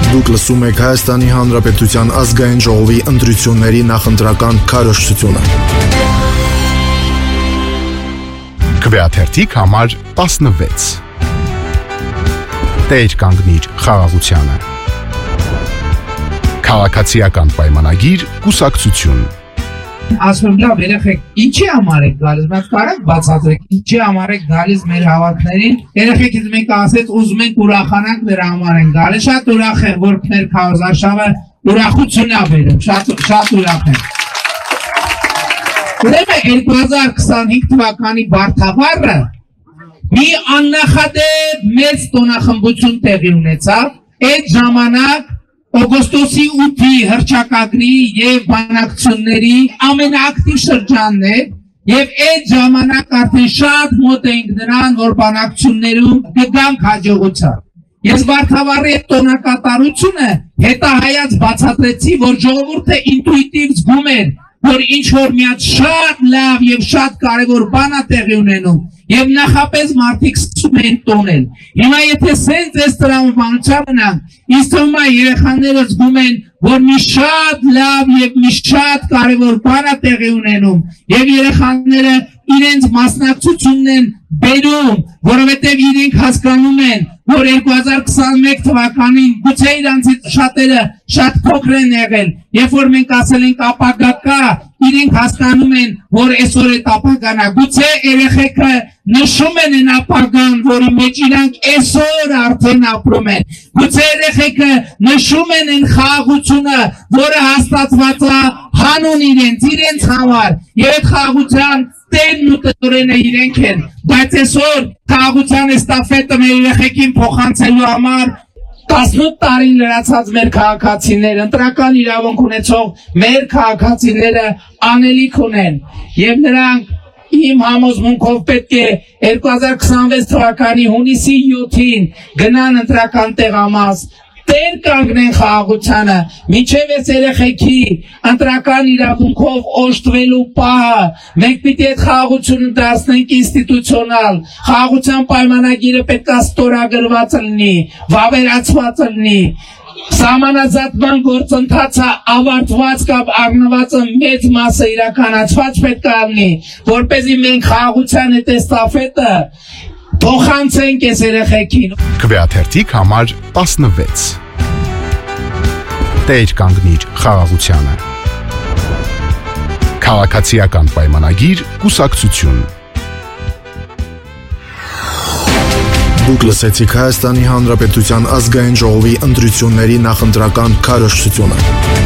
Դուք լսում եք Հայաստանի Հանրապետության ազգային ժողովի ընտրությունների նախընտրական քարոզչությունը։ Քվեաթերթիկ համար 16 Տեր կանգնիր խաղաղությանը։ Քաղաքացիական պայմանագիր կուսակցություն։ Ասում լավ երեխեք, ինչի համար եք գալիս, մենք կարենք բացատրենք, ինչի համար եք գալիս մեր հավաքներին, երեխեքից մենք ասեց ուզում ենք ուրախանանք դրա համար են գալիս, շատ ուրախ եմ, որ մեր քարոզարշավը ուրախություն է բերում, շատ ուրախ եմ։ Ուրեմն 2025 թվականի բարդավառը մի աննախադեպ մեծ տոնախմբություն տեղի ունեցավ, այդ ժամանակ օգոստոսի 8-ի հռչակագրի եւ բանակցությունների ամենաակտիվ շրջանն է եւ այդ ժամանակ արդեն շատ մոտ էինք նրան, որ բանակցություններում կգանք հաջողության։ Ես բարդավառի այդ տոնակատարությունը հետահայաց բացատրեցի, որ ժողովուրդը ինտուիտիվ զգում էր, որ ինչ որ մի հատ շատ լավ եւ շատ կարեւոր բան է տեղի ունենում եւ նախապես մարդիկ սկսում են տոնել։ Հիմա եթե սենց այս տրամաբանությամբ մնանք, ինձ թվում է երեխաները զգում են, որ մի շատ լավ եւ մի շատ կարեւոր բան է տեղի ունենում եւ երեխաները իրենց մասնակցությունն են բերում, որովհետեւ իրենք հասկանում են, որ 2021 թվականին գուցե իրանցից շատերը շատ փոքր են եղել, երբ որ մենք ասել ենք ապագա կա, իրենք հասկանում են, որ այսօր այդ ապագան է, գուցե երեխեքը նշում են այն ապագան, որի մեջ իրանք այսօր արդեն ապրում են, գուցե երեխեքը նշում են այն խաղաղությունը, որը հաստատված է հանուն իրենց համար, եւ այդ խաղաղության տերն ու տնօրենը իրենք են, բայց այսօր խաղաղության էստաֆետը մեր երեխեքին փոխանցելու համար 18 տարին լրացած մեր քաղաքացիները, ընտրական իրավունք ունեցող մեր քաղաքացիները անելիք ունեն եւ նրանք իմ համոզմունքով պետք է 2026 թվականի հունիսի 7-ին գնան ընտրական տեղամաս Տեր կանգնեն խաղաղությանը, մինչև այս երեխեքի ընտրական իրավունքով օժտվելու պահը, մենք պիտի այդ խաղաղությունը դարձնենք ինստիտուցիոնալ, խաղաղության պայմանագիրը պետք է ստորագրված լինի, վավերացված լինի, սահմանազատման գործընթացը ավարտված կամ առնվածը մեծ մասը իրականացված պետք է լինի, որպեսզի մենք խաղաղության այդ էստաֆետը փոխանցենք այս երեխեքին։ Քվեաթերթիկ համար 16 Տեր կանգնիր խաղաղությանը։ Քաղաքացիական պայմանագիր կուսակցություն։ Դուք լսեցիք Հայաստանի Հանրապետության ազգային ժողովի ընտրությունների նախընտրական քարոզչությունը։